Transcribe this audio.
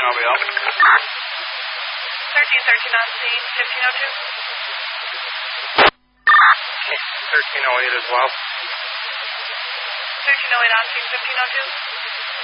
I'll be out. 1313 on scene, 1502. Okay, 1308 as well. 1308 on scene, 1502.